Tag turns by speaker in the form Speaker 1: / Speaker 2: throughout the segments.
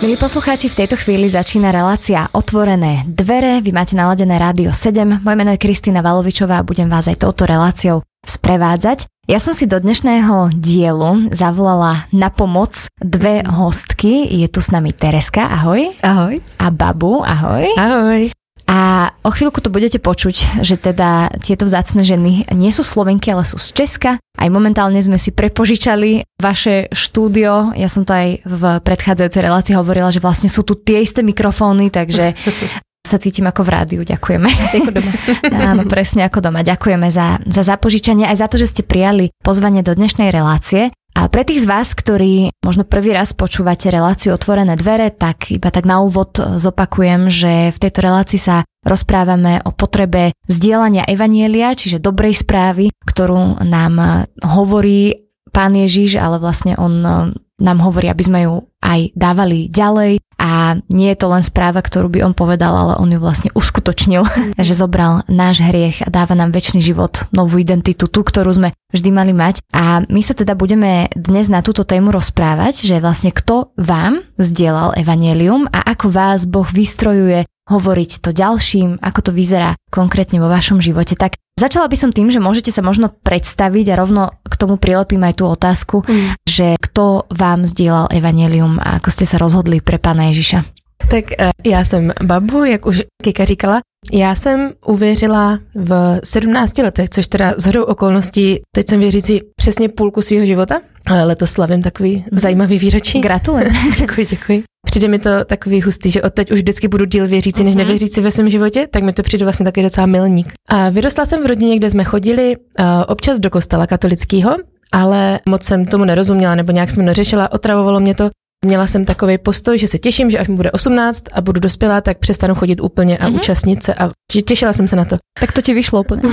Speaker 1: Milí poslucháči, v tejto chvíli začína relácia Otvorené dvere. Vy máte naladené Rádio 7. Moje meno je Kristýna Valovičová a budem vás aj touto reláciou sprevádzať. Ja som si do dnešného dielu zavolala na pomoc dve hostky. Je tu s nami Tereska, ahoj.
Speaker 2: Ahoj.
Speaker 1: A Babu, ahoj.
Speaker 2: Ahoj.
Speaker 1: A o chvíľku to budete počuť, že teda tieto vzácne ženy nie sú Slovenky, ale sú z Česka. Aj momentálne sme si prepožičali vaše štúdio. Ja som to aj v predchádzajúcej relácii hovorila, že vlastne sú tu tie isté mikrofóny, takže sa cítim ako v rádiu. Ďakujeme.
Speaker 2: Ako doma.
Speaker 1: Áno, presne ako doma. Ďakujeme za zapožičanie, aj za to, že ste prijali pozvanie do dnešnej relácie. A pre tých z vás, ktorí možno prvý raz počúvate reláciu Otvorené dvere, tak iba tak na úvod zopakujem, že v tejto relácii sa rozprávame o potrebe zdieľania evanjelia, čiže dobrej správy, ktorú nám hovorí Pán Ježiš, ale vlastne on nám hovorí, aby sme ju aj dávali ďalej. A nie je to len správa, ktorú by on povedal, ale on ju vlastne uskutočnil, že zobral náš hriech a dáva nám večný život, novú identitu, tú, ktorú sme vždy mali mať. A my sa teda budeme dnes na túto tému rozprávať, že vlastne kto vám zdieľal evanjelium a ako vás Boh vystrojuje hovoriť to ďalším, ako to vyzerá konkrétne vo vašom živote. Tak začala by som tým, že môžete sa možno predstaviť a rovno k tomu prilepím aj tú otázku, že kto vám zdieľal evanjelium a ako ste sa rozhodli pre Pána Ježiša.
Speaker 2: Tak já jsem Babu, jak už Kika říkala. Já jsem uvěřila v 17 letech, což teda shodou okolností, teď jsem věřící přesně půlku svého života. Letos slavím takový zajímavý výročí.
Speaker 1: Gratulujem.
Speaker 2: Děkuji. Přijde mi to takový hustý, že od teď už vždycky budu díl věřící než nevěřící ve svém životě, tak mi to přijde vlastně taky docela milník. A vyrostla jsem v rodině, kde jsme chodili občas do kostela katolického, ale moc jsem tomu nerozuměla nebo nějak jsem neřešila, otravovalo mě to. Měla jsem takový postoj, že se těším, že až mi bude 18 a budu dospělá, tak přestanu chodit úplně a účastnit se a těšila jsem se na to.
Speaker 1: Tak to ti vyšlo úplně.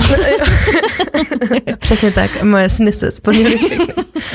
Speaker 2: Přesně tak, moje sny se splnily všechny.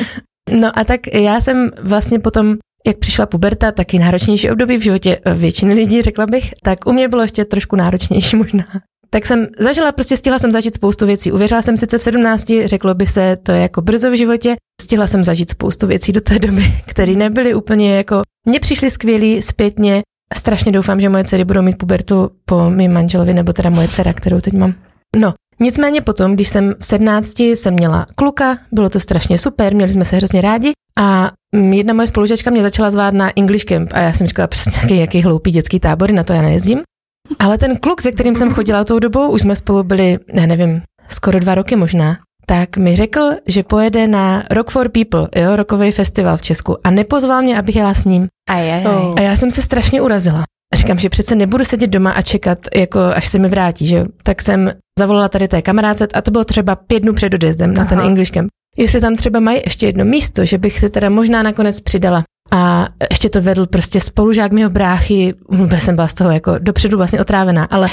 Speaker 2: No a tak já jsem vlastně potom, jak přišla puberta, taky náročnější období v životě většiny lidí, řekla bych, tak u mě bylo ještě trošku náročnější možná. Tak jsem zažila, prostě stihla jsem zažít spoustu věcí. Uvěřila jsem sice v 17, řeklo by se, to je jako brzo v životě. Stihla jsem zažít spoustu věcí do té doby, které nebyly úplně jako, mně přišly skvělý zpětně. Strašně doufám, že moje dcery budou mít pubertu po mým manželovi, nebo teda moje dcera, kterou teď mám. No, nicméně potom, když jsem v 17 jsem měla kluka, bylo to strašně super, měli jsme se hrozně rádi a jedna moje spolužačka mě začala zvát na English Camp a já jsem říkala přesně jaký hloupý dětský tábory, na to já nejezdím. Ale ten kluk, se kterým jsem chodila tou dobou, už jsme spolu byli, já nevím, skoro 2 roky možná, tak mi řekl, že pojede na Rock for People, jo, rockový festival v Česku a nepozval mě, abych jela s ním. A já jsem se strašně urazila. A říkám, že přece nebudu sedět doma a čekat, jako až se mi vrátí, že jo. Tak jsem zavolala tady té kamarádce a to bylo třeba 5 dnů před odjezdem na ten English Camp. Jestli tam třeba mají ještě jedno místo, že bych se teda možná nakonec přidala. A ještě to vedl prostě spolužák mého bráchy, jsem byla z toho jako dopředu vlastně otrávená, ale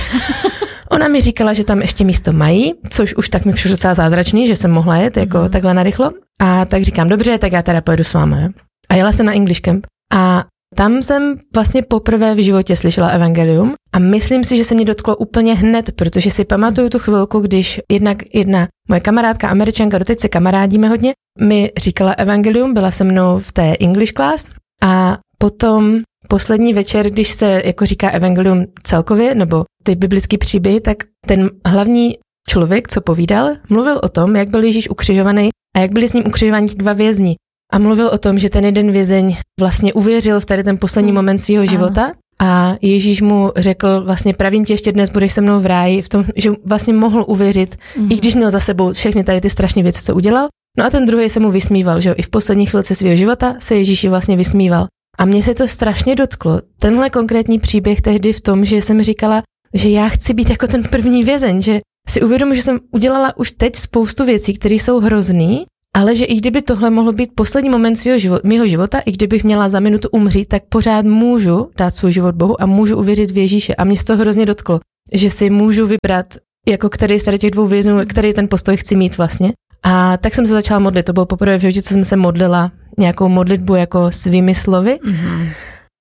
Speaker 2: ona mi říkala, že tam ještě místo mají, což už tak mi přišlo docela zázračný, že jsem mohla jet jako takhle narychlo. A tak říkám, dobře, tak já teda pojedu s váma. Jo? A jela jsem na English Camp a tam jsem vlastně poprvé v životě slyšela evangelium a myslím si, že se mě dotklo úplně hned, protože si pamatuju tu chvilku, když jedna moje kamarádka, Američanka, doteď se kamarádíme hodně, mi říkala evangelium, byla se mnou v té English class a potom poslední večer, když se jako říká evangelium celkově, nebo ty biblický příběhy, tak ten hlavní člověk, co povídal, mluvil o tom, jak byl Ježíš ukřižovaný a jak byli s ním ukřižováni 2 vězni. A mluvil o tom, že ten jeden vězeň vlastně uvěřil v tady ten poslední moment svého života a Ježíš mu řekl vlastně pravím ti, ještě dnes budeš se mnou v ráji, v tom, že vlastně mohl uvěřit, i když měl za sebou všechny tady ty strašné věci, co udělal. No a ten druhý se mu vysmíval, že jo, i v poslední chvilce svého života se Ježíši vlastně vysmíval. A mě se to strašně dotklo. Tenhle konkrétní příběh tehdy v tom, že jsem říkala, že já chci být jako ten první vězeň, že si uvědomuji, že jsem udělala už teď spoustu věcí, které jsou hrozný, ale že i kdyby tohle mohlo být poslední moment mého života, i kdybych měla za minutu umřít, tak pořád můžu dát svůj život Bohu a můžu uvěřit v Ježíše. A mě se to hrozně dotklo, že si můžu vybrat, jako který z tady těch 2 věznů, který ten postoj chci mít vlastně. A tak jsem se začala modlit. To bylo poprvé v životě, co jsem se modlila nějakou modlitbu jako svými slovy.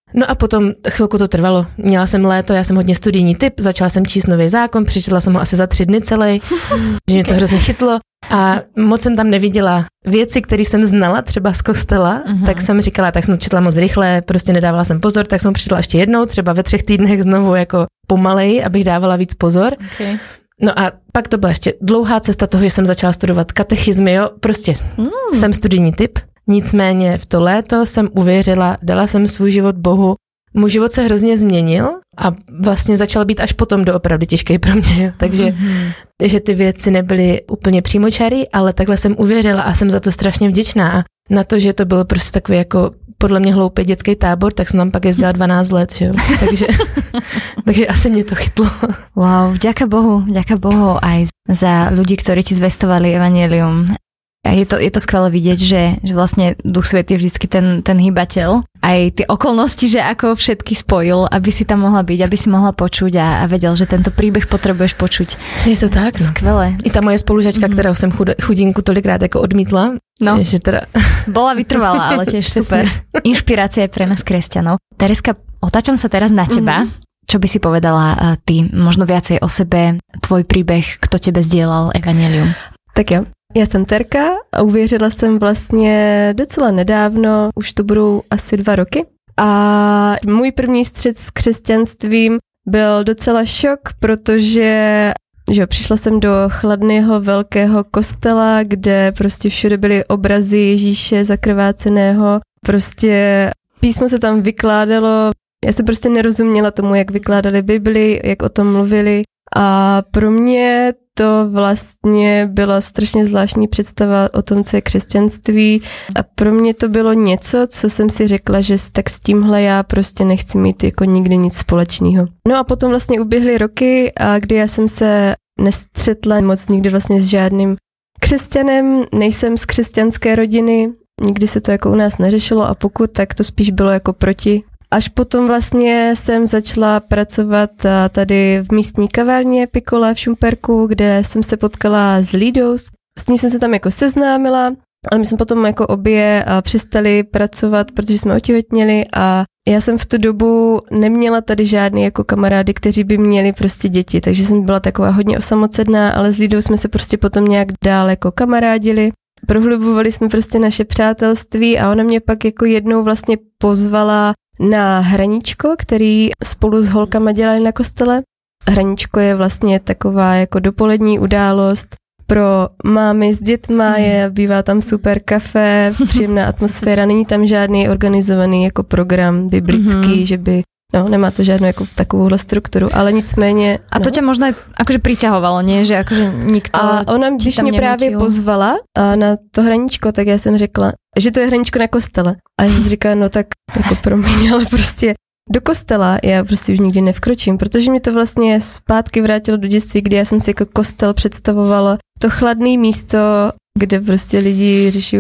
Speaker 2: No a potom chvilku to trvalo. Měla jsem léto, já jsem hodně studijní typ, začala jsem číst Nový zákon, přečetla jsem ho asi za 3 dny celý, že mě to hrozně chytlo a moc jsem tam neviděla věci, které jsem znala třeba z kostela, tak jsem říkala, tak jsem to četla moc rychle, prostě nedávala jsem pozor, tak jsem přečetla ještě jednou, třeba ve 3 týdnech znovu jako pomalej, abych dávala víc pozor. Okay. No a pak to byla ještě dlouhá cesta toho, že jsem začala studovat katechizmy, jo, prostě jsem studijní typ. Nicméně v to léto jsem uvěřila, dala jsem svůj život Bohu. Můj život se hrozně změnil a vlastně začal být až potom doopravdy těžký pro mě. Jo. Takže že ty věci nebyly úplně přímočarý, ale takhle jsem uvěřila a jsem za to strašně vděčná. A na to, že to bylo prostě takový jako podle mě hloupý dětský tábor, tak jsem tam pak jezdila 12 let. Že jo. Takže asi mě to chytlo.
Speaker 1: Wow, vďaka Bohu aj za ľudí, ktorí ti zvestovali evanjelium. Je to skvelé vidieť, že vlastne Duch Svätý je vždycky ten hýbateľ. Aj tie okolnosti, že ako všetky spojil, aby si tam mohla byť, aby si mohla počuť a vedel, že tento príbeh potrebuješ počuť.
Speaker 2: Je to tak, no.
Speaker 1: Skvelé.
Speaker 2: I ta moje spolužačka, kterou jsem chudinku tolikrát jako odmítla.
Speaker 1: No,
Speaker 2: že teda...
Speaker 1: bola vytrvalá, ale tiež super. Inšpirácia pre nás kresťanov. Tereska, otáčam sa teraz na teba. Čo by si povedala ty, možno viacej o sebe, tvoj príbeh, kto tebe sdielal evanjelium?
Speaker 3: Tak jo. Já jsem Terka a uvěřila jsem vlastně docela nedávno, už to budou asi 2 roky. A můj první střet s křesťanstvím byl docela šok, protože přišla jsem do chladného velkého kostela, kde prostě všude byly obrazy Ježíše zakrváceného. Prostě písmo se tam vykládalo, já se prostě nerozuměla tomu, jak vykládali Bibli, jak o tom mluvili. A pro mě to vlastně byla strašně zvláštní představa o tom, co je křesťanství a pro mě to bylo něco, co jsem si řekla, že tak s tímhle já prostě nechci mít jako nikdy nic společného. No a potom vlastně uběhly roky, a kdy já jsem se nestřetla moc nikdy vlastně s žádným křesťanem, nejsem z křesťanské rodiny, nikdy se to jako u nás neřešilo a pokud, tak to spíš bylo jako proti. Až potom vlastně jsem začala pracovat tady v místní kavárně Pikola v Šumperku, kde jsem se potkala s Lídou. S ní jsem se tam jako seznámila, ale my jsme potom jako obě přestali pracovat, protože jsme otěhotněli a já jsem v tu dobu neměla tady žádný jako kamarády, kteří by měli prostě děti, takže jsem byla taková hodně osamocená, ale s Lídou jsme se prostě potom nějak dál jako kamarádili. Prohlubovali jsme prostě naše přátelství a ona mě pak jako jednou vlastně pozvala na hraníčko, který spolu s holkama dělali na kostele. Hraníčko je vlastně taková jako dopolední událost pro mámy s dětma, bývá tam super kafe, příjemná atmosféra, není tam žádný organizovaný jako program biblický, že by, nemá to žádnou jako takovouhle strukturu, ale nicméně...
Speaker 1: A to tě možná akože priťahovalo, nie? Že akože nikto...
Speaker 3: A ona, když mě právě pozvala na to hraníčko, tak já jsem řekla, že to je hraníčko na kostele. A já jsem říkala, no tak jako promiň, ale prostě do kostela já prostě už nikdy nevkročím, protože mi to vlastně zpátky vrátilo do dětství, kdy já jsem si jako kostel představovala to chladné místo, kde prostě lidi řeší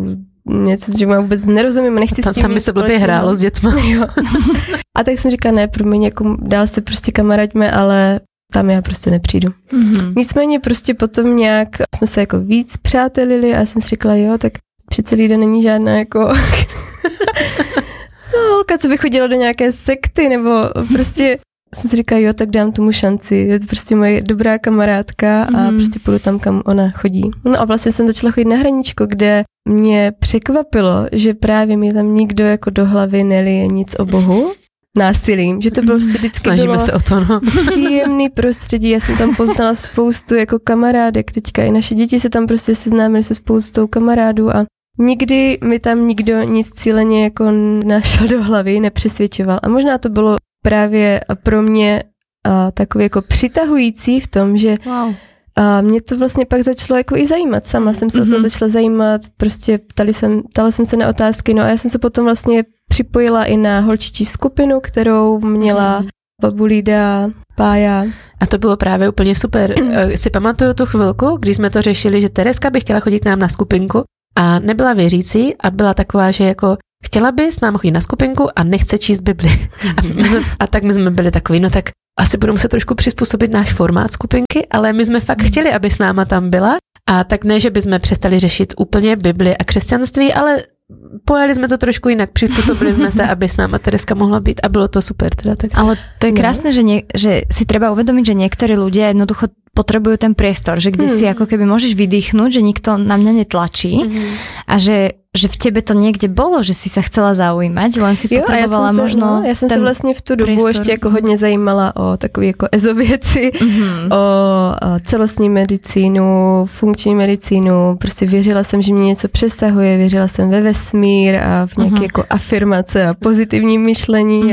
Speaker 3: něco, že má vůbec nerozumím a nechci s tím
Speaker 2: tam by se blbě hrálo s dětma.
Speaker 3: Jo. A tak jsem říkala, ne, promiň, jako dál se prostě kamaráďme, ale tam já prostě nepřijdu. Nicméně prostě potom nějak jsme se jako víc přátelili a já jsem si říkala, jo, tak přece Lída není žádná jako holka, co by chodila do nějaké sekty, nebo prostě jsem si říkala, jo, tak dám tomu šanci. Je to prostě moje dobrá kamarádka a prostě půjdu tam, kam ona chodí. No a vlastně jsem začala chodit na hraníčko, kde mě překvapilo, že právě mi tam nikdo jako do hlavy nelije nic o Bohu násilím, že to bylo vždycky
Speaker 2: Snažíme se o to, no.
Speaker 3: Příjemný prostředí, já jsem tam poznala spoustu jako kamarádek, teďka i naše děti se tam prostě seznámily se spoustou kamarádů a nikdy mi tam nikdo nic cíleně jako našel do hlavy, nepřesvědčoval a možná to bylo právě pro mě takový jako přitahující v tom, že mě to vlastně pak začalo jako i zajímat. Sama jsem se o tom začala zajímat, prostě ptala jsem se na otázky, no a já jsem se potom vlastně připojila i na holčičí skupinu, kterou měla babu Lída, Pája.
Speaker 2: A to bylo právě úplně super. Si pamatuju tu chvilku, když jsme to řešili, že Tereska by chtěla chodit k nám na skupinku a nebyla věřící a byla taková, že jako chtěla by s námi chodit na skupinku a nechce číst Bibli. A tak my jsme byli takový, no tak asi budeme se trošku přizpůsobit náš formát skupinky, ale my jsme fakt chtěli, aby s náma tam byla. A tak ne, že bychom přestali řešit úplně Bibli a křesťanství, ale pojali jsme to trošku jinak, přizpůsobili jsme se, aby s náma Tereska mohla být a bylo to super teda. Tak...
Speaker 1: Ale to je krásne, že si treba uvedomiť, že niektorí ľudia jednoducho potrebujú ten priestor, že kde si ako keby môžeš vydýchnuť, že nikto na mňa netlačí a že v tebe to niekde bolo, že si sa chcela zaujímať, len si potrebovala možno
Speaker 3: já jsem se vlastně v tu dobu
Speaker 1: priestor.
Speaker 3: ještě jako hodně zajímala o takové jako ezověci, o celostní medicínu, funkční medicínu, prostě věřila jsem, že mě něco přesahuje, věřila jsem ve vesmír a v nějaké jako afirmace a pozitivní myšlení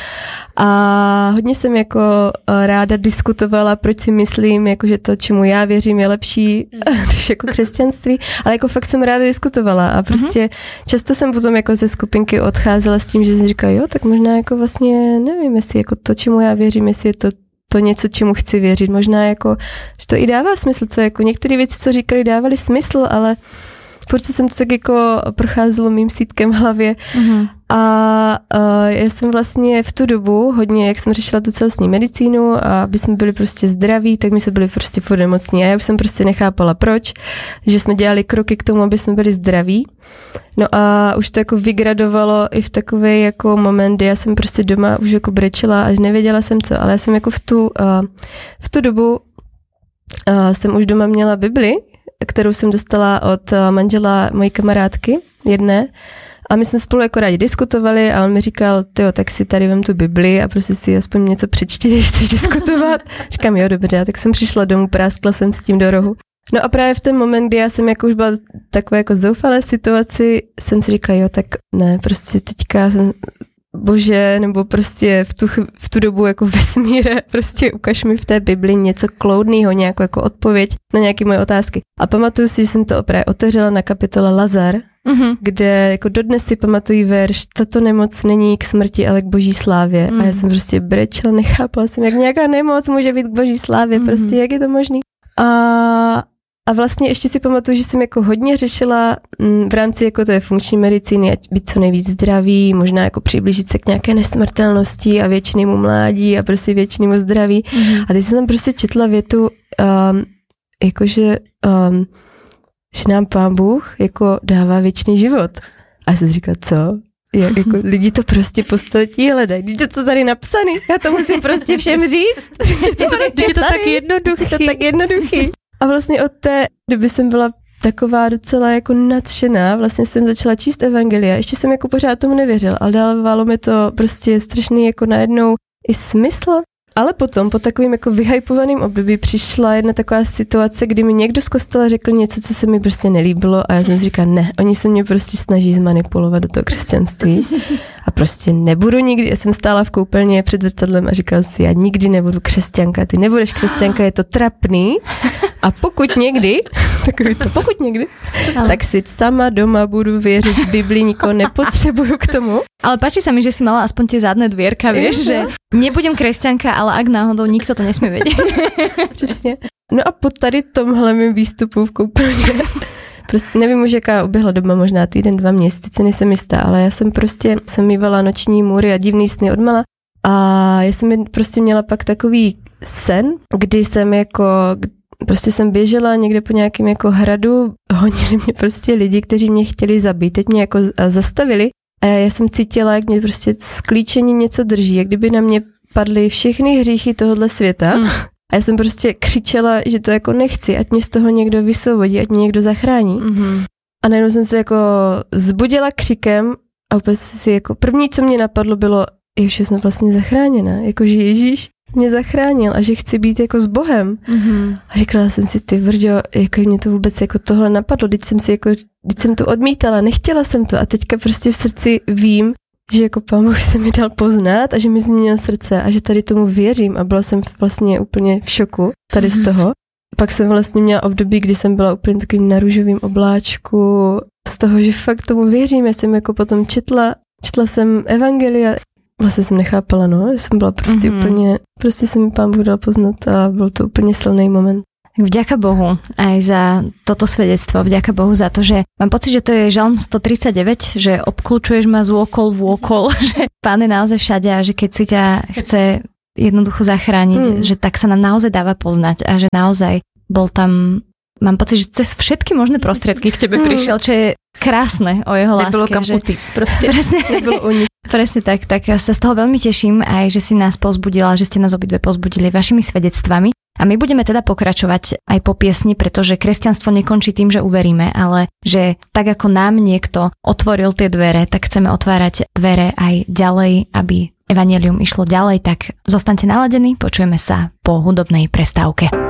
Speaker 3: a hodně jsem jako ráda diskutovala, proč si myslím, jako že to, čemu já věřím, je lepší než jako křesťanství, ale jako fakt jsem ráda diskutovala a prostě často jsem potom jako ze skupinky odcházela s tím, že jsem říkala, jo, tak možná jako vlastně nevím, jestli jako to, čemu já věřím, jestli je to něco, čemu chci věřit, možná jako, že to i dává smysl, co jako některé věci, co říkali, dávaly smysl, ale furt jsem to tak jako procházelo mým sítkem v hlavě a já jsem vlastně v tu dobu hodně, jak jsem řešila tu celostní medicínu a aby jsme byli prostě zdraví, tak my jsme byli prostě furt nemocní a já už jsem prostě nechápala proč, že jsme dělali kroky k tomu, aby jsme byli zdraví. No a už to jako vygradovalo i v takový jako moment, kdy já jsem prostě doma už jako brečela, až nevěděla jsem co, ale já jsem jako v tu dobu jsem už doma měla Bibli, kterou jsem dostala od manžela mojí kamarádky jedné a my jsme spolu jako rádi diskutovali a on mi říkal, tyjo, tak si tady vem tu Bibli a prostě si aspoň něco přečti, když chceš diskutovat. Říkám, jo, dobře, tak jsem přišla domů, práskla jsem s tím do rohu. No a právě v ten moment, kdy já jsem jako už byla takové jako zoufalé situaci, jsem si říkala, jo, tak ne, prostě teďka jsem Bože, nebo prostě v tu dobu jako vesmíre, prostě ukaž mi v té Bibli něco kloudného, nějakou jako odpověď na nějaké moje otázky. A pamatuju si, že jsem to opravdu otevřela na kapitole Lazar, kde jako dodnes si pamatují verš, tato nemoc není k smrti, ale k boží slávě. A já jsem prostě brečela, nechápala jsem, jak nějaká nemoc může být k boží slávě, prostě jak je to možný. A vlastně ještě si pamatuju, že jsem jako hodně řešila v rámci jako té funkční medicíny, ať být co nejvíc zdravý, možná jako přiblížit se k nějaké nesmrtelnosti a věčnému mládí a prostě věčnému zdraví. A teď jsem tam prostě četla větu, jakože že nám Pán Bůh jako dává věčný život. A já jsem si říkala, co? Jako lidi to prostě po století hledají. Když je to tady napsaný, já to musím prostě všem říct.
Speaker 2: Je to tak jednoduchý.
Speaker 3: A vlastně od té doby jsem byla taková docela jako nadšená. Vlastně jsem začala číst evangelia. Ještě jsem jako pořád tomu nevěřila, ale dávalo mi to prostě strašný jako najednou i smysl. Ale potom, po takovým jako vyhypovaným období přišla jedna taková situace, kdy mi někdo z kostela řekl něco, co se mi prostě nelíbilo a já jsem si říkala, ne, oni se mě prostě snaží zmanipulovat do toho křesťanství a prostě nebudu nikdy, já jsem stála v koupelně před zrcadlem a říkala si, já nikdy nebudu křesťanka, ty nebudeš křesťanka, je to trapný a pokud někdy, tak si sama doma budu věřit z Biblii, nikoho nepotřebuju k tomu.
Speaker 1: Ale páči sa mi, že si mala aspoň tie zadné dvierka, vieš, že nebudem kresťanka, ale ak náhodou nikto to nesmie vedieť.
Speaker 3: Přesně. No a po tady tomhle mým výstupu v koupelně, prostě nevím už, jaká uběhla doba, možná týden, 2 měsíce, nejsem jistá, ale já jsem mývala noční můry a divný sny odmala a já jsem prostě měla pak takový sen, kdy jsem jako prostě jsem běžela někde po nějakém jako hradu, honili mě prostě lidi, kteří mě chtěli zabít, teď mě jako zastavili a já jsem cítila, jak mě prostě sklíčení něco drží, jak kdyby na mě padly všechny hříchy tohohle světa a já jsem prostě křičela, že to jako nechci, ať mě z toho někdo vysvobodí, ať mě někdo zachrání. A najednou jsem se jako zbudila křikem a úplně si jako první, co mě napadlo, bylo, že jsem vlastně zachráněna, jako že Ježíš mě zachránil a že chci být jako s Bohem. A říkala jsem si, ty vrďo, jako mě to vůbec jako tohle napadlo, teď jsem to odmítala, nechtěla jsem to a teďka prostě v srdci vím, že jako Pán Bůh se mi dal poznat a že mi změnil srdce a že tady tomu věřím a byla jsem vlastně úplně v šoku tady z toho. Pak jsem vlastně měla období, kdy jsem byla úplně takovým na růžovým obláčku z toho, že fakt tomu věřím. Já jsem jako potom četla jsem evangelia. Vlastně jsem nechápala, že jsem byla prostě úplně, prostě se mi Pán Bůh dal poznat a byl to úplně silný moment.
Speaker 1: Vďaka Bohu aj za toto svedectvo, vďaka Bohu za to, že mám pocit, že to je Žalm 139, že obklúčuješ ma z okol v okol, že Pán je naozaj všade a že keď si ťa chce jednoducho zachrániť, že tak sa nám naozaj dáva poznať a že naozaj bol tam mám pocit, že cez všetky možné prostriedky k tebe prišiel, čo je krásne o jeho láske.
Speaker 2: Nebylo kam utíct proste.
Speaker 1: Presne tak ja sa z toho veľmi teším aj, že si nás povzbudila, že ste nás obidve povzbudili vašimi svedectvami. A my budeme teda pokračovať aj po piesni, pretože kresťanstvo nekončí tým, že uveríme, ale že tak ako nám niekto otvoril tie dvere, tak chceme otvárať dvere aj ďalej, aby evanjelium išlo ďalej, tak zostaňte naladení, počujeme sa po hudobnej prestávke.